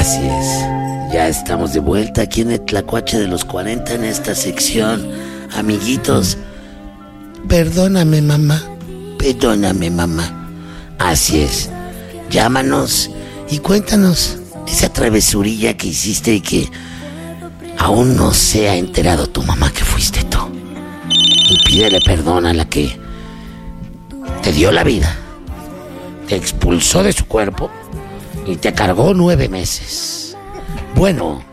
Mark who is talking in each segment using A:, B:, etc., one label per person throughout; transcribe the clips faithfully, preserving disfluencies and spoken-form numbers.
A: Así es. Ya estamos de vuelta aquí en el Tlacuache de los cuarenta en esta sección. Amiguitos, perdóname mamá, perdóname mamá. Así es. Llámanos y cuéntanos esa travesurilla que hiciste y que aún no se ha enterado tu mamá que fuiste tú. Y pídele perdón a la que te dio la vida, te expulsó de su cuerpo y te cargó nueve meses. Bueno.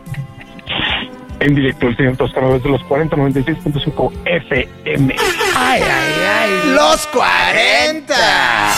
B: En directo el señor Toscano desde los cuarenta, noventa y seis punto cinco F M.
A: ¡Ay, ay, ay! ¡Los cuarenta!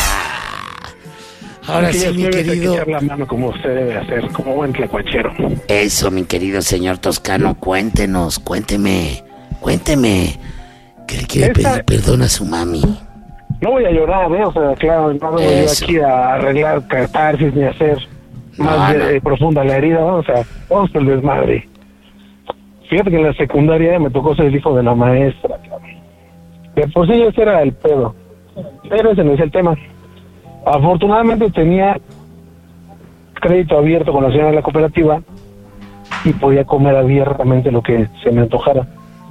A: Ahora
B: Porque
A: sí, mi querido.
B: Echar la mano como usted debe hacer, como buen tlacuachero.
A: Eso, mi querido señor Toscano, cuéntenos, cuénteme, cuénteme. Que le quiere
B: Esta...
A: pedir perdón a su mami.
B: No voy a llorar, ¿eh? O sea, claro, no voy yo aquí a arreglar catarsis ni a hacer más no, no. De, profunda la herida, ¿no? O sea, vamos por el desmadre. Fíjate que en la secundaria me tocó ser el hijo de la maestra, claro. De por sí ese era el pedo, pero ese no es el tema. Afortunadamente tenía crédito abierto con la señora de la cooperativa y podía comer abiertamente lo que se me antojara.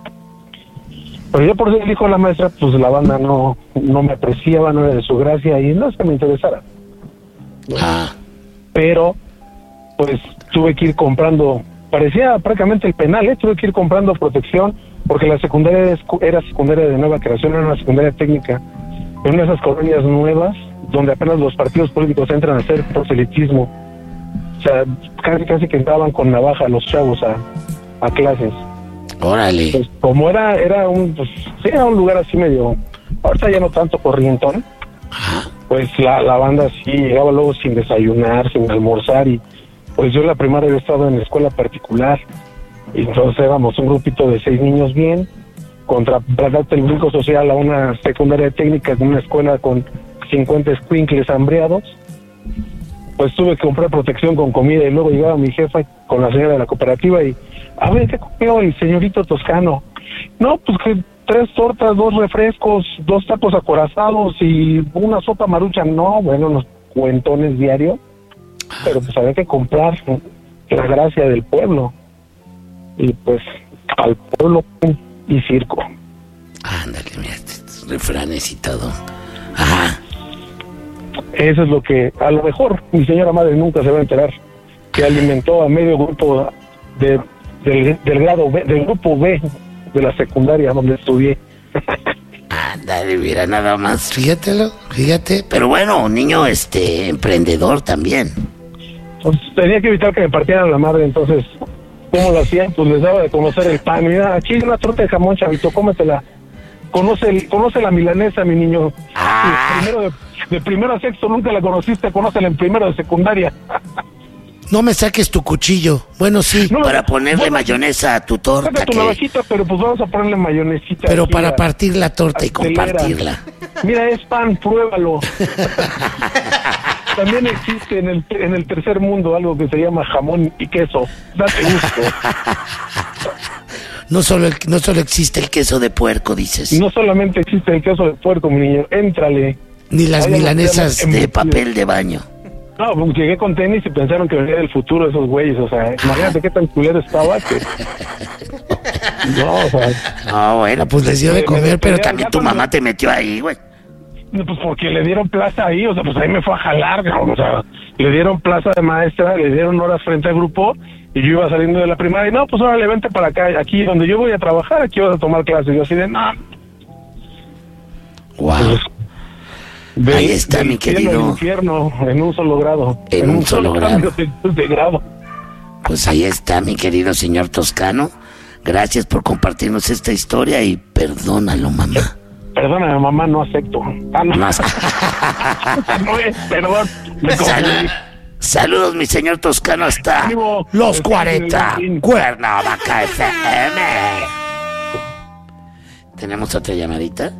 B: Pero yo por ser el hijo de la maestra, pues la banda no, no me apreciaba, no era de su gracia y no es que me interesara.
A: Ah.
B: Pero, pues, tuve que ir comprando, parecía prácticamente el penal, ¿eh? Tuve que ir comprando protección, porque la secundaria era secundaria de nueva creación, era una secundaria técnica, en una de esas colonias nuevas, donde apenas los partidos políticos entran a hacer proselitismo. O sea, casi casi que entraban con navaja los chavos a, a clases.
A: Órale.
B: Pues, como era, era un, pues, sí, era un lugar así medio, ahorita ya no tanto corrientón.
A: Ajá.
B: Pues la, la banda sí llegaba luego sin desayunar, sin almorzar y pues yo en la primaria había estado en la escuela particular y entonces éramos un grupito de seis niños bien contra tratarte el brinco social a una secundaria técnica en una escuela con cincuenta escuincles hambreados. Pues tuve que comprar protección con comida y luego llegaba mi jefa con la señora de la cooperativa y a ver, ¿qué comió el señorito Toscano? No, pues que tres tortas, dos refrescos, dos tacos acorazados y una sopa maruchan. No, bueno, unos cuentones diarios, pero pues había que comprar la gracia del pueblo. Y pues al pueblo y circo.
A: Ándale, mira, estos refranes y todo. Ajá.
B: Eso es lo que a lo mejor mi señora madre nunca se va a enterar, que alimentó a medio grupo de, del, del grado B, del grupo B de la secundaria donde estudié.
A: Ándale, mira, nada más, fíjatelo, fíjate. Pero bueno, un niño este emprendedor también.
B: Pues tenía que evitar que me partieran la madre, entonces, ¿cómo lo hacían? Pues les daba de conocer el pan. Mira, aquí hay una torta de jamón, chavito, cómetela. Conoce, el, conoce la milanesa, mi niño.
A: Ah.
B: Primero de, de primero a sexto nunca la conociste, conócela en primero de secundaria.
A: No me saques tu cuchillo. Bueno, sí, no, para ponerle bueno, mayonesa a tu torta.
B: Saca tu navajita, pero pues vamos a ponerle mayonesita.
A: Pero para la, partir la torta y compartirla.
B: Mira, es pan, pruébalo. También existe en el, en el tercer mundo algo que se llama jamón y queso. Date gusto.
A: No solo, el, no solo existe el queso de puerco, dices.
B: No solamente existe el queso de puerco, mi niño. Éntrale.
A: Ni las Vaya milanesas de papel de baño.
B: No, pues llegué con tenis y pensaron que venía del futuro esos güeyes. O sea, imagínate qué tan culero estaba que... No, o sea...
A: No, bueno, pues les dio de comer, pero también tu mamá te metió ahí, güey.
B: Pues porque le dieron plaza ahí, o sea, pues ahí me fue a jalar, o sea, le dieron plaza de maestra, le dieron horas frente al grupo, y yo iba saliendo de la primaria, y no, pues ahora le vente para acá, aquí donde yo voy a trabajar, aquí vas a tomar clases, y yo así de, no.
A: Wow. Pues, de, ahí está, mi querido.
B: El infierno, en un solo grado.
A: En, en un, un solo, solo grado.
B: De, de grado.
A: Pues ahí está, mi querido señor Toscano. Gracias por compartirnos esta historia y perdónalo, mamá.
B: Perdóname, mamá, no acepto. Ah, no. No, no es, perdón.
A: Sal- saludos, mi señor Toscano, hasta Vivo, los cuarenta. Cuernavaca F M. ¿Tenemos otra llamadita?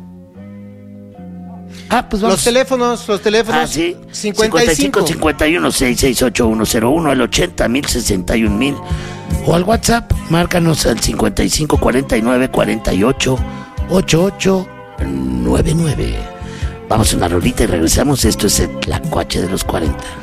C: Ah, pues vamos. Los teléfonos, los teléfonos.
A: Ah, sí. cincuenta y cinco, cincuenta y uno, sesenta y seis, ochenta y uno cero uno, el ochenta mil, sesenta y un mil. O al WhatsApp, márcanos al cincuenta y cinco, cuarenta y nueve, cuarenta y ocho, ochenta y ocho noventa y nueve. Vamos a una rolita y regresamos. Esto es el Tlacuache de los cuarenta.